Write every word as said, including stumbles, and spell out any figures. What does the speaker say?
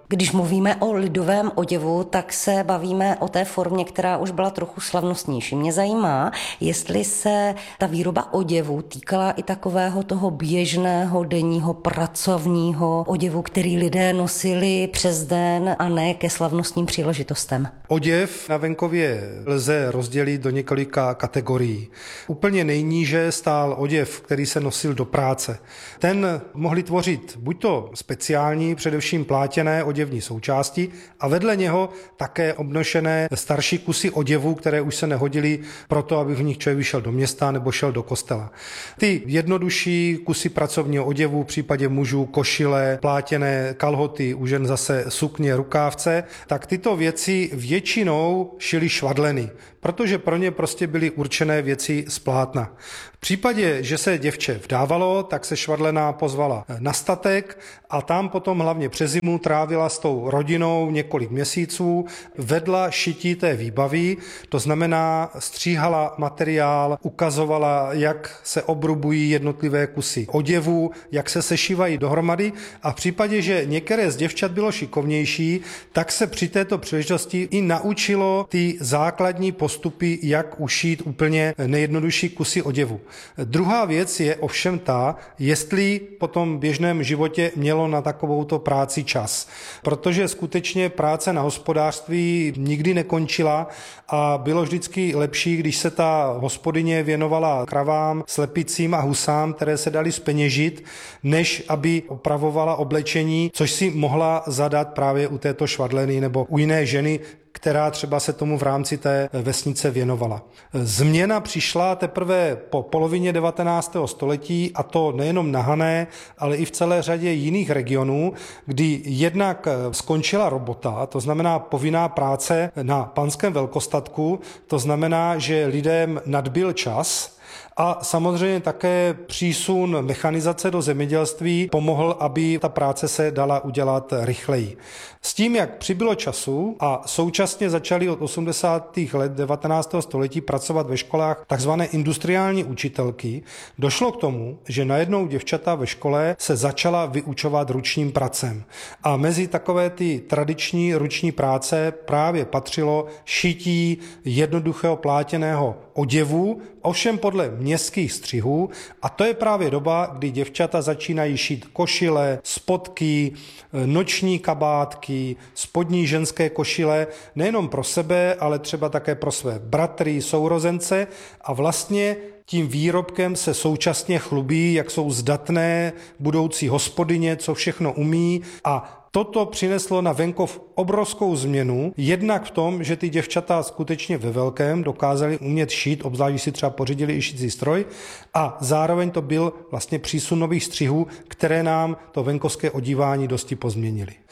Když mluvíme o lidovém oděvu, tak se bavíme o té formě, která už byla trochu slavnostnější. Mě zajímá, jestli se ta výroba oděvu týkala i takového toho běžného denního pracovního oděvu, který lidé nosili přes den a ne ke slavnostním příležitostem. Oděv na venkově lze rozdělit do několika kategorií. Úplně nejníže stál oděv, který se nosil do práce. Ten mohli tvořit buď to speciální, především plátěné oděvní součásti a vedle něho také obnošené starší kusy oděvu, které už se nehodily proto, aby v nich člověk vyšel do města nebo šel do kostela. Ty jednodušší kusy pracovního oděvu, v případě mužů košile, plátěné kalhoty, u žen zase sukně, rukávce, tak tyto věci většinou šily švadleny, protože pro ně prostě byly určené věci z plátna. V případě, že se děvče vdávalo, tak se švadlená pozvala na statek a tam potom hlavně přes zimu trávila s tou rodinou několik měsíců, vedla šití té výbavy, to znamená stříhala materiál, ukazovala, jak se obrubují jednotlivé kusy oděvu, jak se sešívají dohromady a v případě, že některé z děvčat bylo šikovnější, tak se při této příležitosti i naučilo ty základní postupy, jak ušít úplně nejjednodušší kusy oděvu. Druhá věc je ovšem ta, jestli po tom běžném životě mělo na takovouto práci čas. Protože skutečně práce na hospodářství nikdy nekončila a bylo vždycky lepší, když se ta hospodyně věnovala kravám, slepicím a husám, které se daly zpeněžit, než aby opravovala oblečení, což si mohla zadat právě u této švadleny nebo u jiné ženy, která třeba se tomu v rámci té vesnice věnovala. Změna přišla teprve po polovině devatenáctého století a to nejenom na Hané, ale i v celé řadě jiných regionů, kdy jednak skončila robota, to znamená povinná práce na panském velkostatku, to znamená, že lidem nadbyl čas, a samozřejmě také přísun mechanizace do zemědělství pomohl, aby ta práce se dala udělat rychleji. S tím, jak přibylo času a současně začali od osmdesátých let devatenáctého století pracovat ve školách takzvané industriální učitelky, došlo k tomu, že najednou děvčata ve škole se začala vyučovat ručním pracem. A mezi takové ty tradiční ruční práce právě patřilo šití jednoduchého plátěného oděvu, ovšem podle městských střihů, a to je právě doba, kdy děvčata začínají šít košile, spodky, noční kabátky, spodní ženské košile, nejenom pro sebe, ale třeba také pro své bratry, sourozence a vlastně tím výrobkem se současně chlubí, jak jsou zdatné budoucí hospodyně, co všechno umí a toto přineslo na venkov obrovskou změnu, jednak v tom, že ty děvčata skutečně ve velkém dokázali umět šít, obzvlášť si třeba pořídili i šicí stroj a zároveň to byl vlastně přísun nových střihů, které nám to venkovské odívání dosti pozměnily.